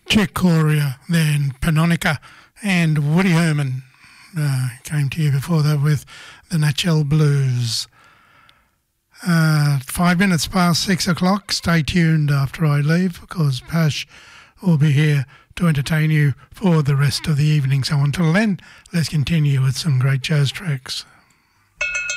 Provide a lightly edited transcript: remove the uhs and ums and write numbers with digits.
Chick Coria, then Panonica, and Woody Herman came to you before that with the Natchell Blues. 5 minutes past 6 o'clock. Stay tuned after I leave because Pash will be here to entertain you for the rest of the evening. So until then, let's continue with some great jazz tracks.